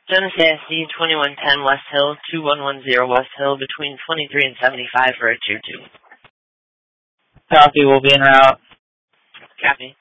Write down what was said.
Genesee ISD 2110 West Hill, 2110 West Hill, between 23 and 75 for a Tier 2. Copy, we'll be en route. Copy.